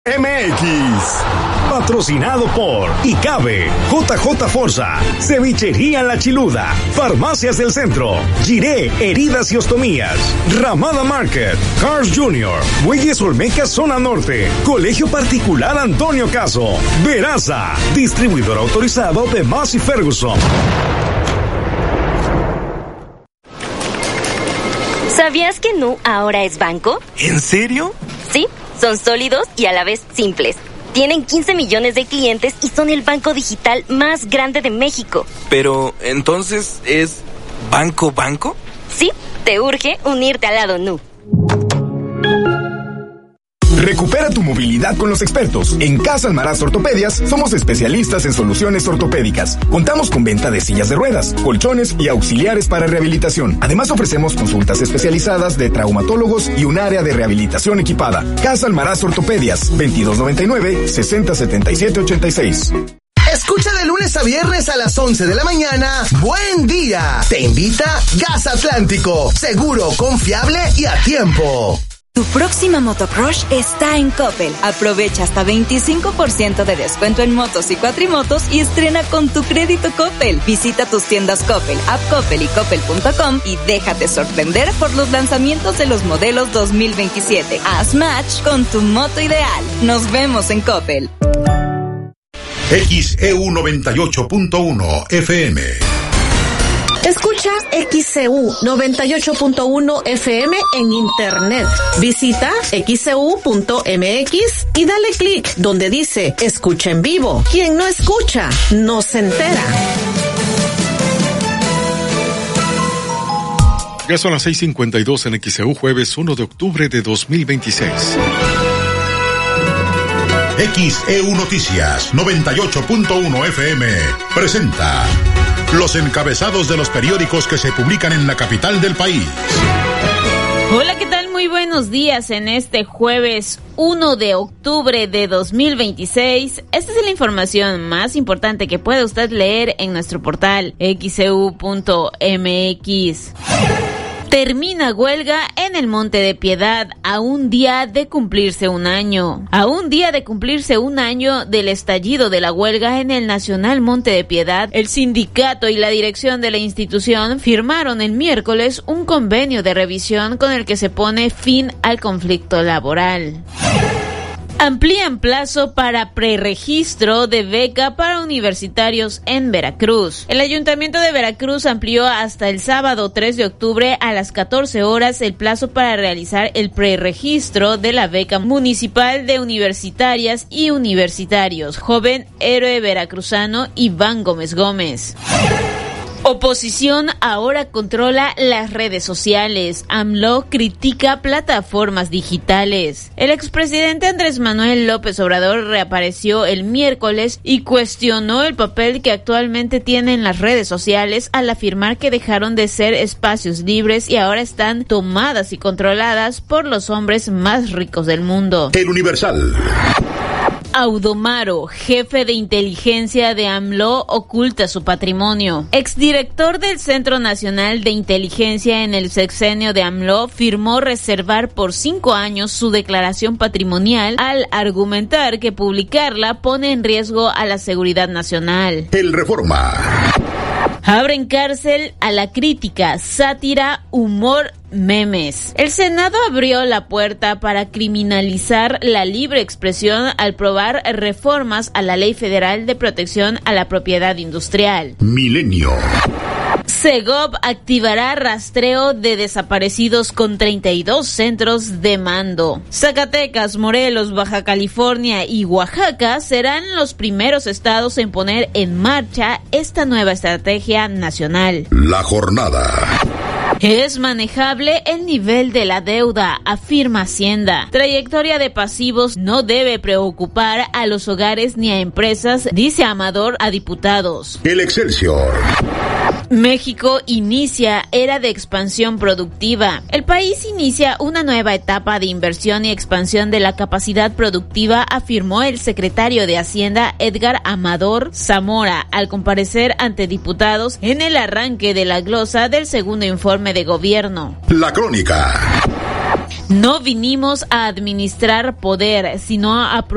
MX. Patrocinado por ICABE, JJ Forza, Cevichería La Chiluda, Farmacias del Centro, Giré Heridas y Ostomías, Ramada Market, Cars Jr., Bueyes Olmecas Zona Norte, Colegio Particular Antonio Caso, Veraza, distribuidor autorizado de Massey Ferguson. ¿Sabías que Nu ahora es banco? ¿En serio? Sí, son sólidos y a la vez simples. Tienen 15 millones de clientes y son el banco digital más grande de México. Pero, ¿entonces es banco? Sí, te urge unirte al lado Nu. Recupera tu movilidad con los expertos. En Casa Almaraz Ortopedias somos especialistas en soluciones ortopédicas. Contamos con venta de sillas de ruedas, colchones y auxiliares para rehabilitación. Además ofrecemos consultas especializadas de traumatólogos y un área de rehabilitación equipada. Casa Almaraz Ortopedias, 2299-607786. Escucha de lunes a viernes a las 11 de la mañana. Buen día. Te invita Gas Atlántico. Seguro, confiable y a tiempo. Tu próxima motocrush está en Coppel. Aprovecha hasta 25% de descuento en motos y cuatrimotos y estrena con tu crédito Coppel. Visita tus tiendas Coppel, App Coppel y Coppel.com y déjate sorprender por los lanzamientos de los modelos 2027. Haz match con tu moto ideal. Nos vemos en Coppel. XEU 98.1 FM. Escucha XEU 98.1 FM en internet. Visita xeu.mx y dale clic donde dice escucha en vivo. Quien no escucha, no se entera. Ya son las 6:52 en XEU, jueves 1 de octubre de 2026. XEU Noticias 98.1 FM presenta los encabezados de los periódicos que se publican en la capital del país. Hola, ¿qué tal? Muy buenos días en este jueves 1 de octubre de 2026. Esta es la información más importante que puede usted leer en nuestro portal xeu.mx. Termina huelga en el Monte de Piedad a un día de cumplirse un año. A un día de cumplirse un año del estallido de la huelga en el Nacional Monte de Piedad, el sindicato y la dirección de la institución firmaron el miércoles un convenio de revisión con el que se pone fin al conflicto laboral. Amplían plazo para preregistro de beca para universitarios en Veracruz. El Ayuntamiento de Veracruz amplió hasta el sábado 3 de octubre a las 14 horas el plazo para realizar el preregistro de la beca municipal de universitarias y universitarios. Joven héroe veracruzano Iván Gómez Gómez. Oposición ahora controla las redes sociales. AMLO critica plataformas digitales. El expresidente Andrés Manuel López Obrador reapareció el miércoles y cuestionó el papel que actualmente tienen las redes sociales al afirmar que dejaron de ser espacios libres y ahora están tomadas y controladas por los hombres más ricos del mundo. El Universal. Audomaro, jefe de inteligencia de AMLO, oculta su patrimonio. Exdirector del Centro Nacional de Inteligencia en el sexenio de AMLO firmó reservar por 5 años su declaración patrimonial al argumentar que publicarla pone en riesgo a la seguridad nacional. El Reforma. Abren cárcel a la crítica, sátira, humor, memes. El Senado abrió la puerta para criminalizar la libre expresión al aprobar reformas a la Ley Federal de Protección a la Propiedad Industrial. Milenio. Segov activará rastreo de desaparecidos con 32 centros de mando. Zacatecas, Morelos, Baja California y Oaxaca serán los primeros estados en poner en marcha esta nueva estrategia nacional. La jornada. Es manejable el nivel de la deuda, afirma Hacienda. Trayectoria de pasivos no debe preocupar a los hogares ni a empresas, dice Amador a diputados. El Excelsior. México inicia era de expansión productiva. El país inicia una nueva etapa de inversión y expansión de la capacidad productiva, afirmó el secretario de Hacienda Edgar Amador Zamora al comparecer ante diputados en el arranque de la glosa del segundo informe de gobierno. La Crónica. No vinimos a administrar poder, sino a